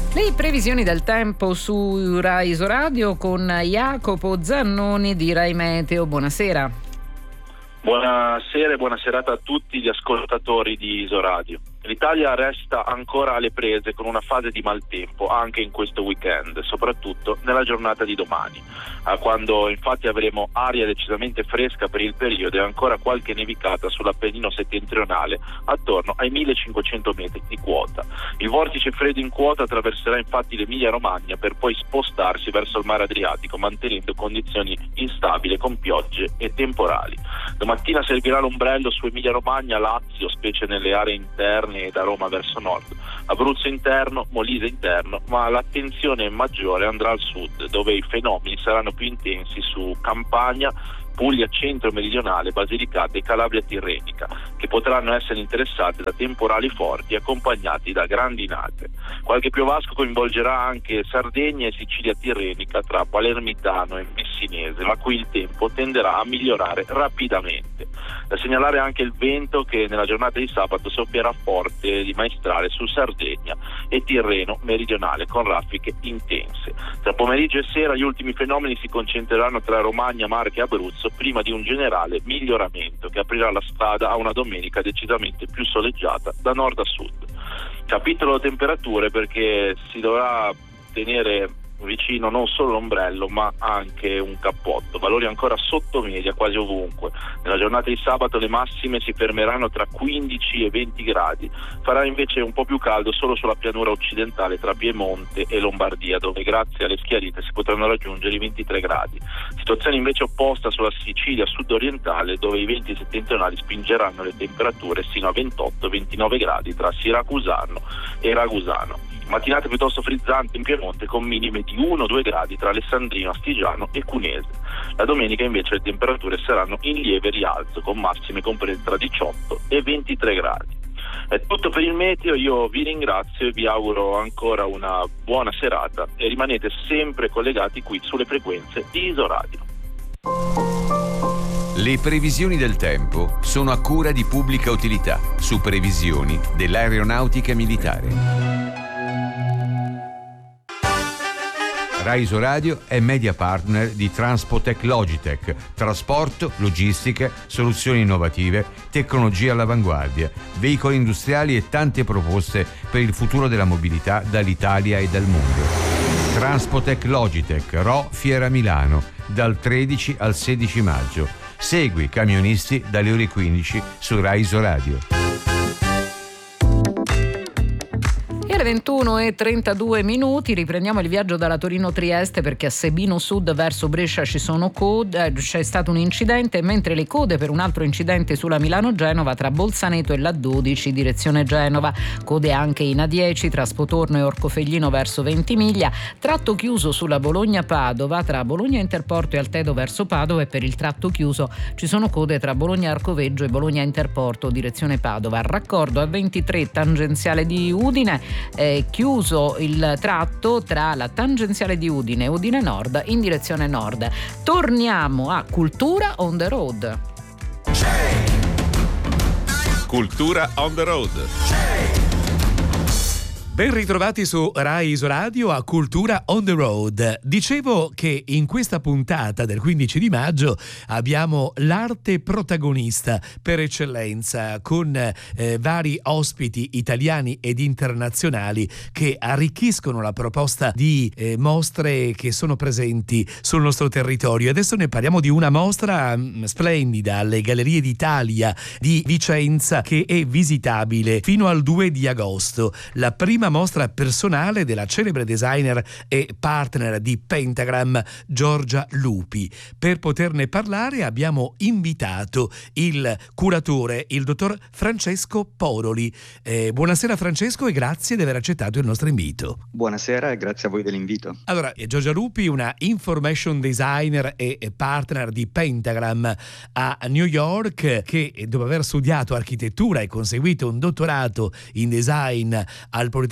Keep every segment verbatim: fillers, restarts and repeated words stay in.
Le previsioni del tempo su Rai Isoradio con Jacopo Zannoni di Rai Meteo. Buonasera. Buonasera e buona serata a tutti gli ascoltatori di Isoradio. L'Italia resta ancora alle prese con una fase di maltempo anche in questo weekend, soprattutto nella giornata di domani, quando infatti avremo aria decisamente fresca per il periodo e ancora qualche nevicata sull'Appennino settentrionale attorno ai millecinquecento metri di quota. Il vortice freddo in quota attraverserà infatti l'Emilia-Romagna per poi spostarsi verso il mare Adriatico, mantenendo condizioni instabili con piogge e temporali. Domattina servirà l'ombrello su Emilia-Romagna, Lazio, specie nelle aree interne e da Roma verso nord, Abruzzo interno, Molise interno, ma l'attenzione maggiore andrà al sud, dove i fenomeni saranno più intensi su Campania, Puglia centro-meridionale, Basilicata e Calabria tirrenica, che potranno essere interessate da temporali forti accompagnati da grandinate. Qualche piovasco coinvolgerà anche Sardegna e Sicilia tirrenica tra Palermitano e Messinese, ma qui il tempo tenderà a migliorare rapidamente. Da segnalare anche il vento che nella giornata di sabato soffierà forte di maestrale su Sardegna e Tirreno meridionale con raffiche intense. Tra pomeriggio e sera gli ultimi fenomeni si concentreranno tra Romagna, Marche e Abruzzo, prima di un generale miglioramento che aprirà la strada a una domenica decisamente più soleggiata da nord a sud. Capitolo temperature, perché si dovrà tenere vicino non solo l'ombrello ma anche un cappotto, valori ancora sotto media quasi ovunque. Nella giornata di sabato le massime si fermeranno tra quindici e venti gradi, farà invece un po' più caldo solo sulla pianura occidentale tra Piemonte e Lombardia, dove grazie alle schiarite si potranno raggiungere i ventitré gradi. Situazione invece opposta sulla Sicilia sud-orientale, dove i venti settentrionali spingeranno le temperature sino a ventotto ventinove gradi tra Siracusano e Ragusano. Mattinate piuttosto frizzanti in Piemonte con minime di uno due gradi tra Alessandrino, Astigiano e Cunese. La domenica invece le temperature saranno in lieve rialzo con massime comprese tra diciotto e ventitré gradi. È tutto per il meteo, io vi ringrazio e vi auguro ancora una buona serata e rimanete sempre collegati qui sulle frequenze di Isoradio. Le previsioni del tempo sono a cura di Pubblica Utilità su previsioni dell'Aeronautica Militare. Rai Isoradio è media partner di Transpotec Logitech, trasporto, logistiche, soluzioni innovative, tecnologia all'avanguardia, veicoli industriali e tante proposte per il futuro della mobilità dall'Italia e dal mondo. Transpotec Logitech, Ro Fiera Milano, dal tredici al sedici maggio. Segui Camionisti dalle ore quindici su Rai Isoradio. ventuno e trentadue minuti, riprendiamo il viaggio dalla Torino-Trieste perché a Sebino Sud verso Brescia ci sono code, c'è stato un incidente, mentre le code per un altro incidente sulla Milano-Genova tra Bolzaneto e la dodici direzione Genova, code anche in A dieci tra Spotorno e Orcofelglino verso Ventimiglia, tratto chiuso sulla Bologna-Padova tra Bologna Interporto e Altedo verso Padova, e per il tratto chiuso ci sono code tra Bologna Arcoveggio e Bologna Interporto direzione Padova. Raccordo A ventitré tangenziale di Udine, è chiuso il tratto tra la tangenziale di Udine e Udine Nord in direzione nord. Torniamo a Cultura on the Road. Cultura on the Road. Ben ritrovati su Rai Isoradio a Cultura on the Road. Dicevo che in questa puntata del quindici di maggio abbiamo l'arte protagonista per eccellenza, con eh, vari ospiti italiani ed internazionali che arricchiscono la proposta di eh, mostre che sono presenti sul nostro territorio. Adesso ne parliamo di una mostra mh, splendida alle Gallerie d'Italia di Vicenza, che è visitabile fino al due di agosto. La prima mostra personale della celebre designer e partner di Pentagram Giorgia Lupi. Per poterne parlare abbiamo invitato il curatore, il dottor Francesco Poroli. Eh, buonasera Francesco e grazie di aver accettato il nostro invito. Buonasera e grazie a voi dell'invito. Allora, Giorgia Lupi, una information designer e partner di Pentagram a New York, che dopo aver studiato architettura e conseguito un dottorato in design al Politecnico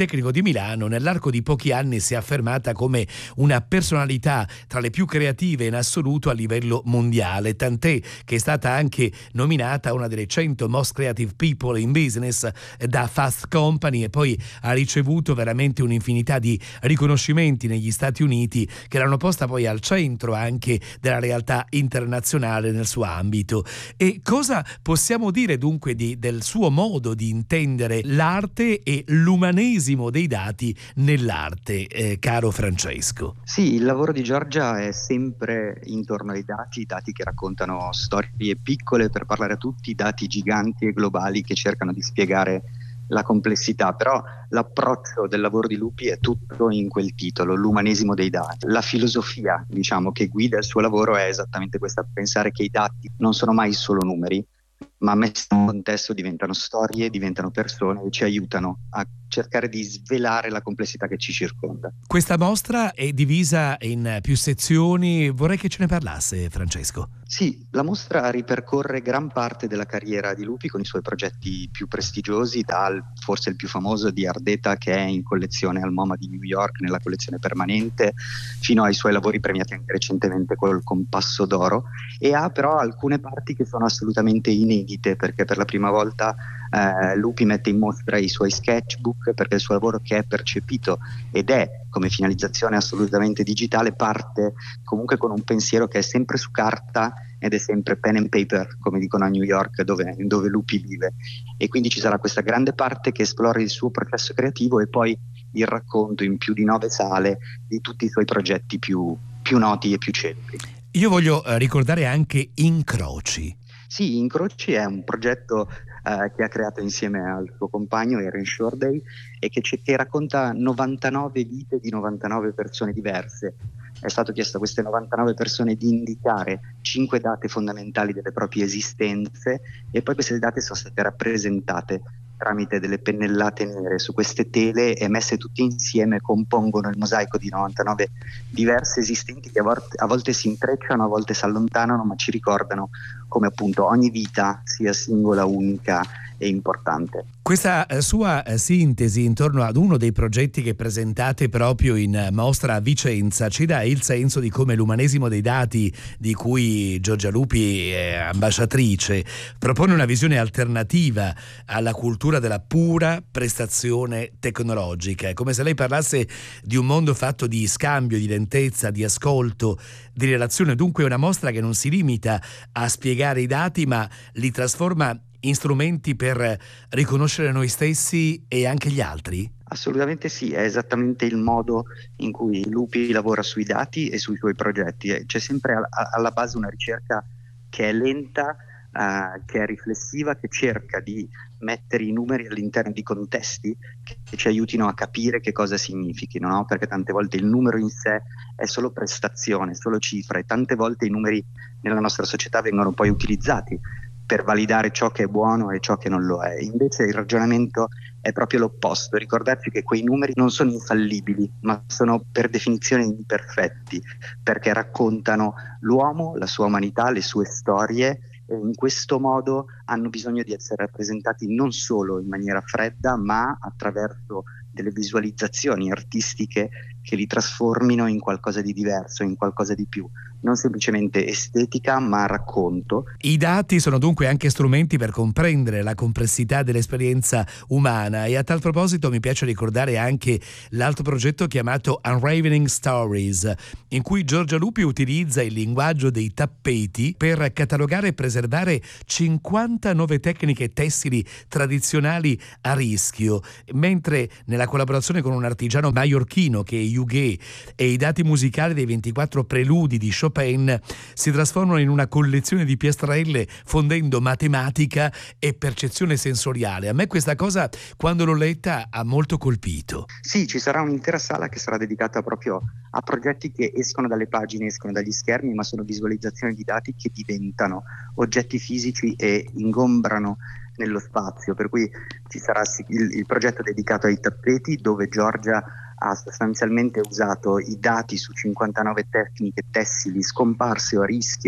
Politecnico di Milano, nell'arco di pochi anni si è affermata come una personalità tra le più creative in assoluto a livello mondiale, tant'è che è stata anche nominata una delle cento Most Creative People in Business da Fast Company, e poi ha ricevuto veramente un'infinità di riconoscimenti negli Stati Uniti che l'hanno posta poi al centro anche della realtà internazionale nel suo ambito. E cosa possiamo dire dunque di, del suo modo di intendere l'arte e l'umanesimo dei dati nell'arte, eh, caro Francesco? Sì, il lavoro di Giorgia è sempre intorno ai dati, dati che raccontano storie piccole per parlare a tutti, dati giganti e globali che cercano di spiegare la complessità, però l'approccio del lavoro di Lupi è tutto in quel titolo, l'umanesimo dei dati. La filosofia, diciamo, che guida il suo lavoro è esattamente questa: pensare che i dati non sono mai solo numeri, ma messi in un contesto diventano storie, diventano persone e ci aiutano a cercare di svelare la complessità che ci circonda. Questa mostra è divisa in più sezioni, vorrei che ce ne parlasse, Francesco. Sì, la mostra ripercorre gran parte della carriera di Lupi con i suoi progetti più prestigiosi, dal forse il più famoso di Ardeta, che è in collezione al MoMA di New York nella collezione permanente, fino ai suoi lavori premiati anche recentemente col Compasso d'Oro, e ha però alcune parti che sono assolutamente inedite, perché per la prima volta eh, Lupi mette in mostra i suoi sketchbook, perché il suo lavoro, che è percepito ed è come finalizzazione assolutamente digitale, parte comunque con un pensiero che è sempre su carta ed è sempre pen and paper, come dicono a New York, dove, dove Lupi vive. E quindi ci sarà questa grande parte che esplora il suo processo creativo e poi il racconto in più di nove sale di tutti i suoi progetti più, più noti e più celebri. Io voglio ricordare anche Incroci. Sì, Incroci è un progetto eh, che ha creato insieme al suo compagno Erin Shorday e che, che racconta novantanove vite di novantanove persone diverse. È stato chiesto a queste novantanove persone di indicare cinque date fondamentali delle proprie esistenze, e poi queste date sono state rappresentate tramite delle pennellate nere su queste tele e messe tutte insieme compongono il mosaico di novantanove diverse esistenti che a volte, a volte si intrecciano, a volte si allontanano, ma ci ricordano come appunto ogni vita sia singola, unica e importante. Questa sua sintesi intorno ad uno dei progetti che presentate proprio in mostra a Vicenza ci dà il senso di come l'umanesimo dei dati, di cui Giorgia Lupi è ambasciatrice, propone una visione alternativa alla cultura della pura prestazione tecnologica. È come se lei parlasse di un mondo fatto di scambio, di lentezza, di ascolto, di relazione. Dunque una mostra che non si limita a spiegare i dati, ma li trasforma in strumenti per riconoscere noi stessi e anche gli altri? Assolutamente sì, è esattamente il modo in cui Lupi lavora sui dati e sui suoi progetti. C'è sempre alla base una ricerca che è lenta, uh, che è riflessiva, che cerca di mettere i numeri all'interno di contesti che ci aiutino a capire che cosa significhino, no? Perché tante volte il numero in sé è solo prestazione, solo cifra, e tante volte i numeri nella nostra società vengono poi utilizzati per validare ciò che è buono e ciò che non lo è. Invece il ragionamento è proprio l'opposto: ricordarci che quei numeri non sono infallibili, ma sono per definizione imperfetti, perché raccontano l'uomo, la sua umanità, le sue storie, e in questo modo hanno bisogno di essere rappresentati non solo in maniera fredda, ma attraverso delle visualizzazioni artistiche che li trasformino in qualcosa di diverso, in qualcosa di più, non semplicemente estetica ma racconto. I dati sono dunque anche strumenti per comprendere la complessità dell'esperienza umana, e a tal proposito mi piace ricordare anche l'altro progetto chiamato Unraveling Stories, in cui Giorgia Lupi utilizza il linguaggio dei tappeti per catalogare e preservare cinquantanove tecniche tessili tradizionali a rischio, mentre nella collaborazione con un artigiano maiorchino che è Huguet e i dati musicali dei ventiquattro preludi di Chopin si trasformano in una collezione di piastrelle fondendo matematica e percezione sensoriale. A me questa cosa, quando l'ho letta, ha molto colpito. Sì, ci sarà un'intera sala che sarà dedicata proprio a progetti che escono dalle pagine, escono dagli schermi, ma sono visualizzazioni di dati che diventano oggetti fisici e ingombrano nello spazio, per cui ci sarà il, il progetto dedicato ai tappeti, dove Giorgia ha sostanzialmente usato i dati su cinquantanove tecniche tessili scomparse o a rischio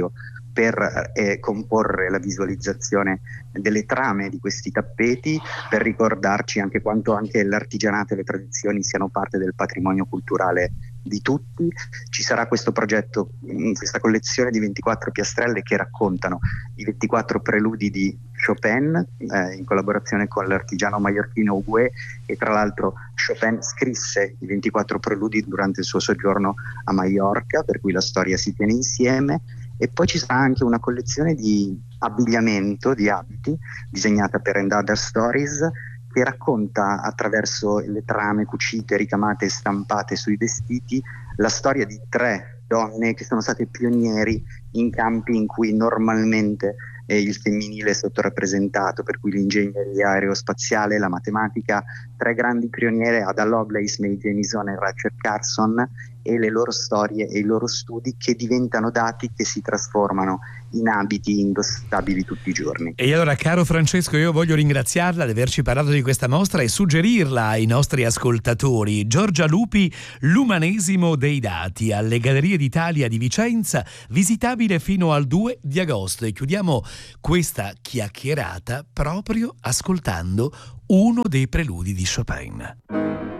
per eh, comporre la visualizzazione delle trame di questi tappeti, per ricordarci anche quanto anche l'artigianato e le tradizioni siano parte del patrimonio culturale di tutti. Ci sarà questo progetto, questa collezione di ventiquattro piastrelle che raccontano i ventiquattro preludi di Chopin eh, in collaborazione con l'artigiano maiorchino Ugué, e tra l'altro Chopin scrisse i ventiquattro preludi durante il suo soggiorno a Maiorca, per cui la storia si tiene insieme. E poi ci sarà anche una collezione di abbigliamento, di abiti, disegnata per And Other Stories, che racconta attraverso le trame cucite, ricamate e stampate sui vestiti la storia di tre donne che sono state pionieri in campi in cui normalmente eh, il femminile è sottorappresentato, per cui l'ingegneria aerospaziale, la matematica. Tre grandi pioniere, Ada Lovelace, Mae Jemison e Rachel Carson, e le loro storie e i loro studi che diventano dati che si trasformano in abiti indossabili tutti i giorni. E allora, caro Francesco, io voglio ringraziarla di averci parlato di questa mostra e suggerirla ai nostri ascoltatori. Giorgia Lupi, L'umanesimo dei dati, alle Gallerie d'Italia di Vicenza, visitabile fino al due di agosto. E chiudiamo questa chiacchierata proprio ascoltando uno dei preludi di Chopin.